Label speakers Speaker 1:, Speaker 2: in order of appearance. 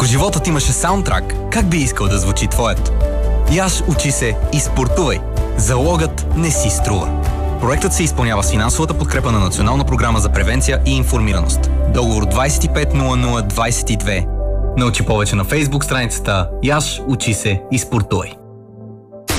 Speaker 1: животът имаше саундтрак, как би искал да звучи твоят? Яш, учи се и спортувай. Залогът не си струва. Проектът се изпълнява с финансовата подкрепа на Национална програма за превенция и информираност. Договор 250022. Научи повече на Фейсбук страницата Яш, учи се и спортувай.